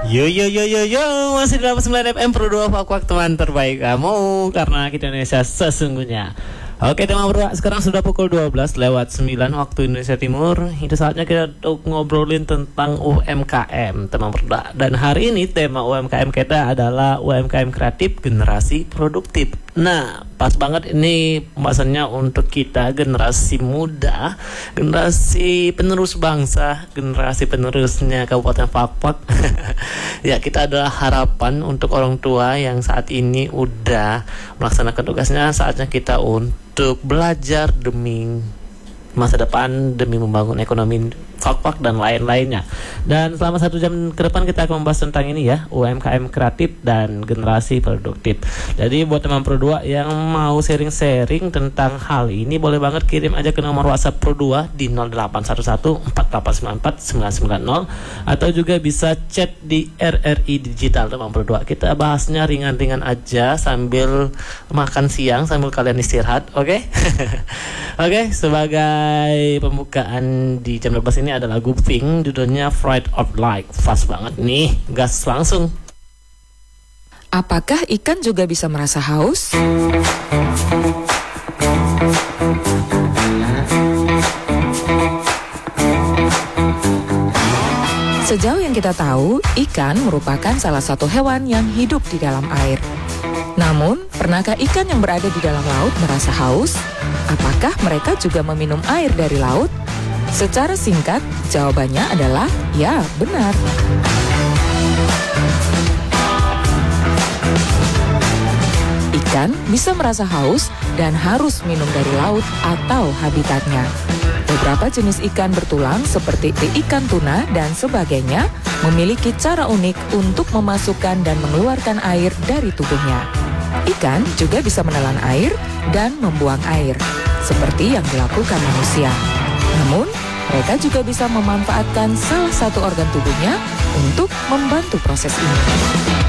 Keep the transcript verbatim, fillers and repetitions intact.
Yo yo yo yo yo, masih di delapan puluh sembilan F M Pro dua Wakwak, teman terbaik kamu, karena kita Indonesia sesungguhnya. Oke, teman berdua, sekarang sudah pukul dua belas lewat sembilan waktu Indonesia Timur. Itu saatnya kita untuk ngobrolin tentang U M K M, teman berdua. Dan hari ini tema U M K M kita adalah U M K M kreatif generasi produktif. Nah, pas banget ini pembahasannya untuk kita generasi muda, generasi penerus bangsa, generasi penerusnya Kabupaten Wakwak. Ya, kita adalah harapan untuk orang tua yang saat ini udah melaksanakan tugasnya. Saatnya kita untuk belajar demi masa depan, demi membangun ekonomi Wakwak dan lain-lainnya. Dan selama satu jam ke depan kita akan membahas tentang ini ya, U M K M kreatif dan generasi produktif. Jadi buat teman Pro dua yang mau sharing-sharing tentang hal ini, boleh banget kirim aja ke nomor WhatsApp Pro dua di nol delapan satu satu empat delapan sembilan empat sembilan sembilan nol, atau juga bisa chat di R R I Digital, teman Pro dua. Kita bahasnya ringan-ringan aja sambil makan siang, sambil kalian istirahat, oke? Okay? Oke, okay, sebagai pembukaan di jam dua belas ini ada lagu Pink, judulnya Fright of Light. Fast banget nih, gas langsung. Apakah ikan juga bisa merasa haus? Sejauh yang kita tahu, ikan merupakan salah satu hewan yang hidup di dalam air. Namun, pernahkah ikan yang berada di dalam laut merasa haus? Apakah mereka juga meminum air dari laut? Secara singkat, jawabannya adalah ya, benar. Ikan bisa merasa haus dan harus minum dari laut atau habitatnya. Beberapa jenis ikan bertulang seperti ikan tuna dan sebagainya memiliki cara unik untuk memasukkan dan mengeluarkan air dari tubuhnya. Ikan juga bisa menelan air dan membuang air, seperti yang dilakukan manusia. Namun, mereka juga bisa memanfaatkan salah satu organ tubuhnya untuk membantu proses ini.